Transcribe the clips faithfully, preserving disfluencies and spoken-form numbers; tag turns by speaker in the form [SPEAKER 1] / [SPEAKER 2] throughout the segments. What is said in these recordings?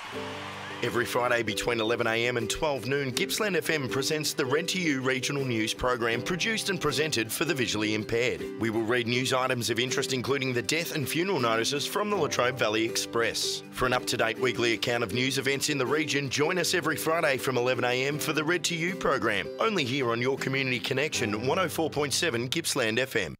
[SPEAKER 1] Every Friday between eleven a m and twelve noon, Gippsland F M presents the Read to You regional news program produced and presented for the visually impaired. We will read news items of interest including the death and funeral notices from the Latrobe Valley Express. For an up-to-date weekly account of news events in the region, join us every Friday from eleven a m for the Read to You program, only here on your Community Connection one oh four point seven Gippsland F M.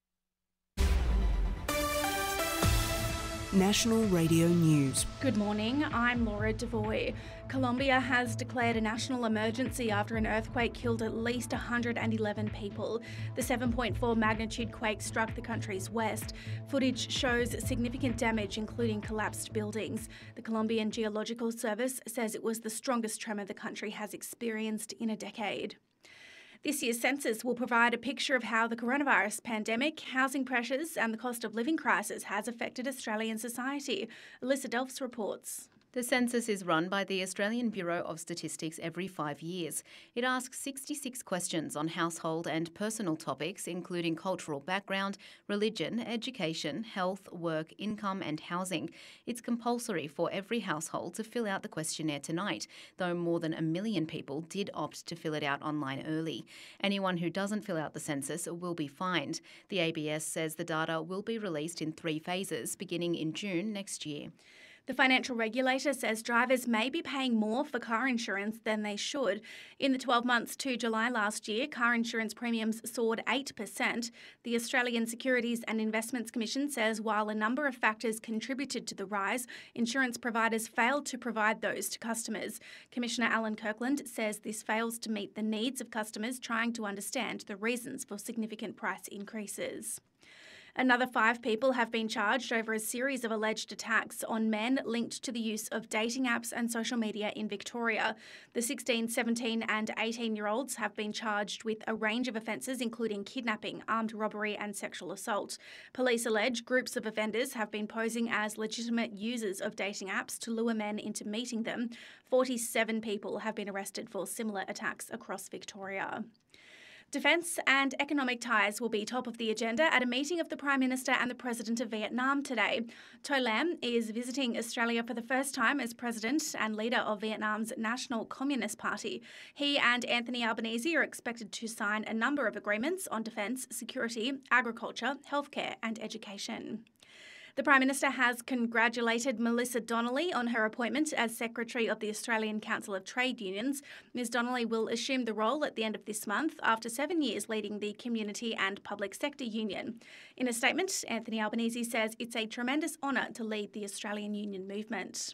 [SPEAKER 2] National Radio News.
[SPEAKER 3] Good morning, I'm Laura Devoy. Colombia has declared a national emergency after an earthquake killed at least one hundred eleven people. The seven point four magnitude quake struck the country's west. Footage shows significant damage, including collapsed buildings. The Colombian Geological Service says it was the strongest tremor the country has experienced in a decade. This year's census will provide a picture of how the coronavirus pandemic, housing pressures and the cost of living crisis has affected Australian society. Alyssa Delphs reports.
[SPEAKER 4] The census is run by the Australian Bureau of Statistics every five years. It asks sixty-six questions on household and personal topics, including cultural background, religion, education, health, work, income and housing. It's compulsory for every household to fill out the questionnaire tonight, though more than a million people did opt to fill it out online early. Anyone who doesn't fill out the census will be fined. The A B S says the data will be released in three phases, beginning in June next year.
[SPEAKER 3] The financial regulator says drivers may be paying more for car insurance than they should. In the twelve months to July last year, car insurance premiums soared eight percent. The Australian Securities and Investments Commission says while a number of factors contributed to the rise, insurance providers failed to provide those to customers. Commissioner Alan Kirkland says this fails to meet the needs of customers trying to understand the reasons for significant price increases. Another five people have been charged over a series of alleged attacks on men linked to the use of dating apps and social media in Victoria. The sixteen, seventeen and eighteen-year-olds have been charged with a range of offences including kidnapping, armed robbery and sexual assault. Police allege groups of offenders have been posing as legitimate users of dating apps to lure men into meeting them. forty-seven people have been arrested for similar attacks across Victoria. Defence and economic ties will be top of the agenda at a meeting of the Prime Minister and the President of Vietnam today. To Lam is visiting Australia for the first time as President and leader of Vietnam's National Communist Party. He and Anthony Albanese are expected to sign a number of agreements on defence, security, agriculture, healthcare and education. The Prime Minister has congratulated Melissa Donnelly on her appointment as Secretary of the Australian Council of Trade Unions. Ms Donnelly will assume the role at the end of this month after seven years leading the Community and Public Sector Union. In a statement, Anthony Albanese says it's a tremendous honour to lead the Australian Union movement.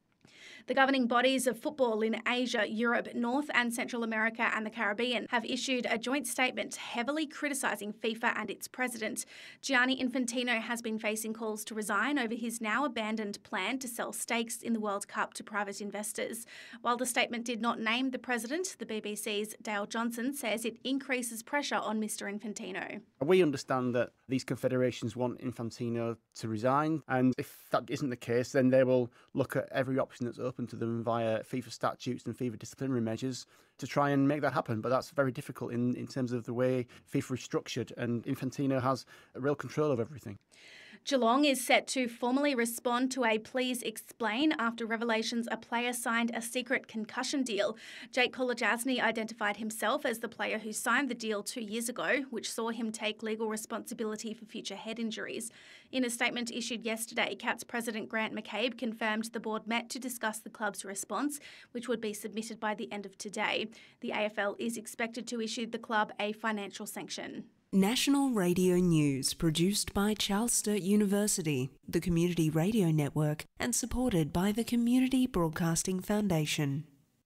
[SPEAKER 3] The governing bodies of football in Asia, Europe, North and Central America and the Caribbean have issued a joint statement heavily criticising FIFA and its president. Gianni Infantino has been facing calls to resign over his now abandoned plan to sell stakes in the World Cup to private investors. While the statement did not name the president, the B B C's Dale Johnson says it increases pressure on Mr Infantino.
[SPEAKER 5] We understand that these confederations want Infantino to resign, and if that isn't the case, then they will look at every option that's open to them via FIFA statutes and FIFA disciplinary measures to try and make that happen. But that's very difficult in, in terms of the way FIFA is structured, and Infantino has a real control of everything.
[SPEAKER 3] Geelong is set to formally respond to a please explain after revelations a player signed a secret concussion deal. Jake Kolodjasny identified himself as the player who signed the deal two years ago, which saw him take legal responsibility for future head injuries. In a statement issued yesterday, Cats President Grant McCabe confirmed the board met to discuss the club's response, which would be submitted by the end of today. The A F L is expected to issue the club a financial sanction.
[SPEAKER 2] National Radio News, produced by Charles Sturt University, the Community Radio Network, and supported by the Community Broadcasting Foundation.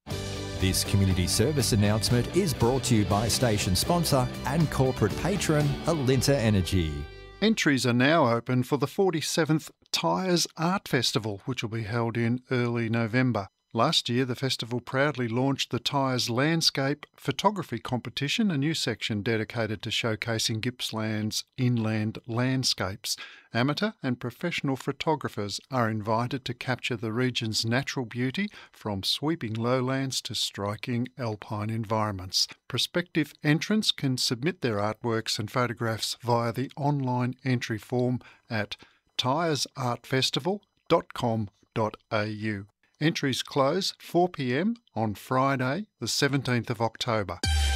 [SPEAKER 6] This community service announcement is brought to you by station sponsor and corporate patron Alinta Energy.
[SPEAKER 7] Entries are now open for the forty-seventh Tyres Art Festival, which will be held in early November. Last year, the festival proudly launched the Tyres Landscape Photography Competition, a new section dedicated to showcasing Gippsland's inland landscapes. Amateur and professional photographers are invited to capture the region's natural beauty, from sweeping lowlands to striking alpine environments. Prospective entrants can submit their artworks and photographs via the online entry form at tyres art festival dot com dot a u. Entries close at four p m on Friday, the seventeenth of October.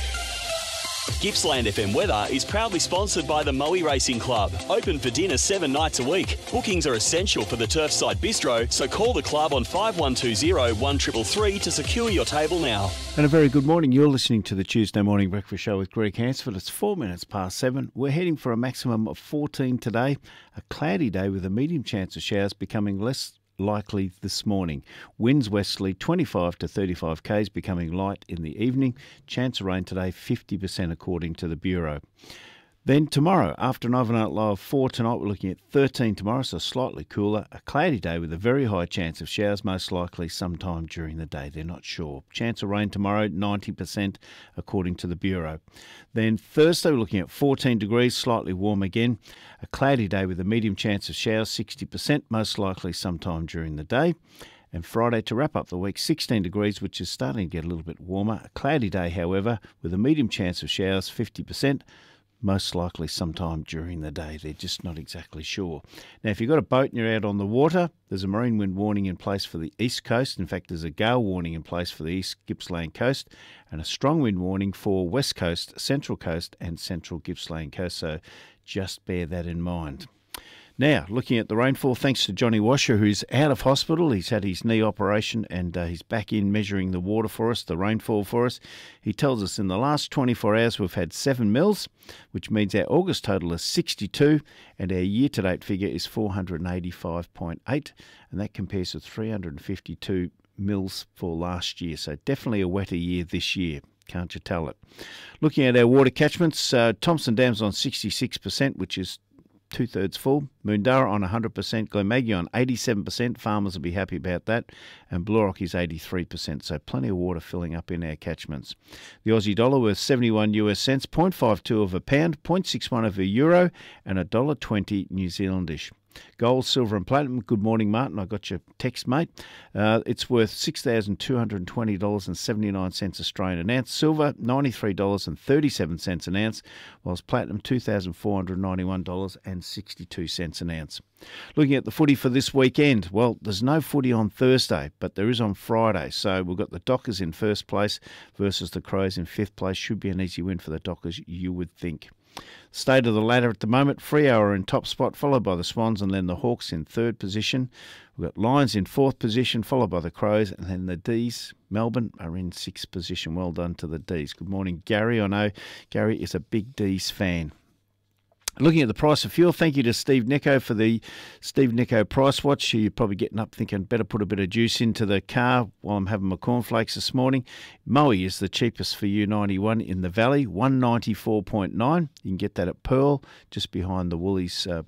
[SPEAKER 8] Gippsland F M weather is proudly sponsored by the Moe Racing Club. Open for dinner seven nights a week. Bookings are essential for the Turfside Bistro, so call the club on five one two zero, one three three three to secure your table now.
[SPEAKER 9] And a very good morning. You're listening to the Tuesday Morning Breakfast Show with Greg Hansford. It's four minutes past seven. We're heading for a maximum of fourteen today. A cloudy day with a medium chance of showers becoming less likely this morning. Winds westerly twenty-five to thirty-five k's, becoming light in the evening. Chance of rain today fifty percent according to the Bureau. Then tomorrow, after an overnight low of four tonight, we're looking at thirteen tomorrow, so slightly cooler. A cloudy day with a very high chance of showers, most likely sometime during the day. They're not sure. Chance of rain tomorrow, ninety percent according to the Bureau. Then Thursday, we're looking at fourteen degrees, slightly warm again. A cloudy day with a medium chance of showers, sixty percent, most likely sometime during the day. And Friday, to wrap up the week, sixteen degrees, which is starting to get a little bit warmer. A cloudy day, however, with a medium chance of showers, fifty percent. Most likely sometime during the day. They're just not exactly sure. Now, if you've got a boat and you're out on the water, there's a marine wind warning in place for the east coast. In fact, there's a gale warning in place for the east Gippsland coast and a strong wind warning for west coast, central coast and central Gippsland coast. So just bear that in mind. Now, looking at the rainfall, thanks to Johnny Washer, who's out of hospital. He's had his knee operation and uh, he's back in measuring the water for us, the rainfall for us. He tells us in the last twenty-four hours we've had seven mils, which means our August total is sixty-two and our year-to-date figure is four hundred eighty-five point eight, and that compares to three hundred fifty-two mils for last year. So definitely a wetter year this year. Can't you tell it? Looking at our water catchments, uh, Thompson Dam's on sixty-six percent, which is two-thirds full. Moondara on one hundred percent. Glenmaggie on eighty-seven percent. Farmers will be happy about that. And Blue is eighty-three percent. So plenty of water filling up in our catchments. The Aussie dollar worth seventy-one US cents, zero point five two of a pound, zero point six one of a euro, and one dollar twenty New Zealandish. Gold, silver and platinum. Good morning, Martin. I got your text, mate. Uh, it's worth six thousand two hundred twenty dollars and seventy-nine cents Australian an ounce. Silver, ninety-three dollars and thirty-seven cents an ounce, whilst platinum, two thousand four hundred ninety-one dollars and sixty-two cents an ounce. Looking at the footy for this weekend, well, there's no footy on Thursday, but there is on Friday. So we've got the Dockers in first place versus the Crows in fifth place. Should be an easy win for the Dockers, you would think. State of the ladder at the moment, Freo are in top spot, followed by the Swans, and then the Hawks in third position. We've got Lions in fourth position, followed by the Crows, and then the D's, Melbourne, are in sixth position. Well done to the D's. Good morning, Gary. I know Gary is a big D's fan. Looking at the price of fuel, thank you to Steve Nico for the Steve Nico Price Watch. You're probably getting up thinking, better put a bit of juice into the car while I'm having my cornflakes this morning. Moe is the cheapest for U ninety-one in the Valley, one ninety-four point nine. You can get that at Pearl, just behind the Woolies uh,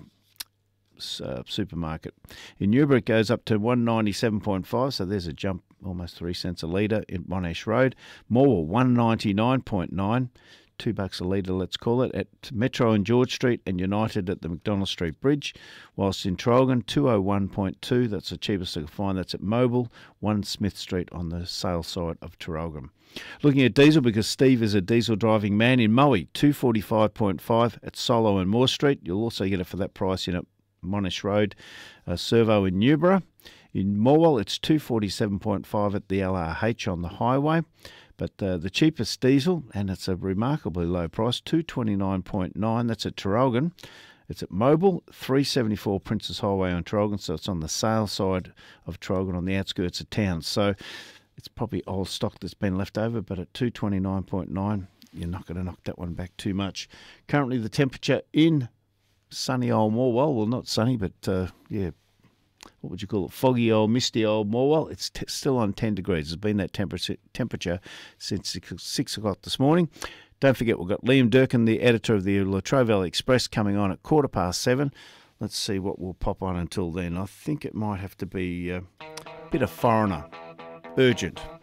[SPEAKER 9] uh, supermarket. In Newborough, it goes up to one ninety-seven point five, so there's a jump, almost three cents a litre in Monash Road. Morwell, one ninety-nine point nine. Two bucks a litre, let's call it, at Metro and George Street and United at the McDonald Street Bridge. Whilst in Traralgon, two oh one point two, that's the cheapest I can find. That's at Mobile, one Smith Street on the sales side of Traralgon. Looking at diesel, because Steve is a diesel driving man, in Moe, two forty-five point five at Solo and Moore Street. You'll also get it for that price in at Monash Road, uh, Servo in Newborough. In Morwell, it's two forty-seven point five at the L R H on the highway. But uh, the cheapest diesel, and it's a remarkably low price, two twenty-nine point nine. That's at Traralgon. It's at Mobile, three seventy-four Princess Highway on Traralgon. So it's on the sale side of Traralgon, on the outskirts of town. So it's probably old stock that's been left over, but at two twenty-nine point nine, you're not going to knock that one back too much. Currently, the temperature in sunny old Morwell, well, not sunny, but uh, yeah, what would you call it, foggy old, misty old Morwell, it's t- still on ten degrees. It's been that temperature temperature since six, six o'clock this morning. Don't forget, we've got Liam Durkin, the editor of the Latrobe Valley Express, coming on at quarter past seven. Let's see what will pop on until then. I think it might have to be a bit of Foreigner. Urgent.